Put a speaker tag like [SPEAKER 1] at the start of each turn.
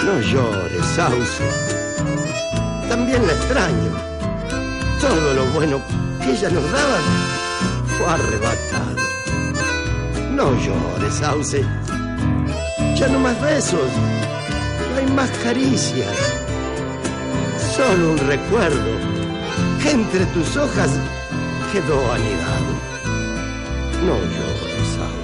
[SPEAKER 1] No llores, Sauce. También la extraño. Todo lo bueno que ella nos daba fue arrebatado. No llores, Sauce. Ya no más besos, no hay más caricias. Solo un recuerdo que entre tus hojas quedó anidado. No llores, Sauce.